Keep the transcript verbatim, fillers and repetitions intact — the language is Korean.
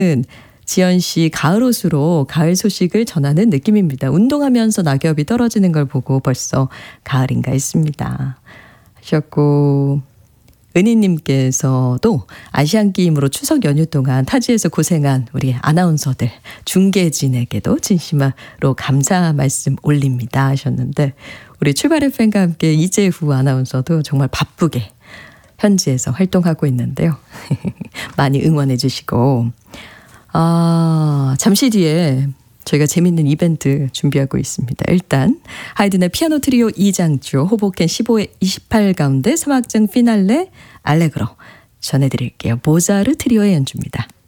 지연 씨 가을 옷으로 가을 소식을 전하는 느낌입니다. 운동하면서 낙엽이 떨어지는 걸 보고 벌써 가을인가 했습니다. 하셨고, 은희님께서도 아시안게임으로 추석 연휴 동안 타지에서 고생한 우리 아나운서들, 중계진에게도 진심으로 감사 말씀 올립니다 하셨는데, 우리 출발 에프엠과 함께 이재후 아나운서도 정말 바쁘게 현지에서 활동하고 있는데요. 많이 응원해 주시고, 아, 잠시 뒤에 저희가 재밌는 이벤트 준비하고 있습니다. 일단 하이든의 피아노 트리오 이 장조 호보켄 십오 회 이십팔 가운데 삼 악장 피날레 알레그로 전해드릴게요. 모자르 트리오의 연주입니다.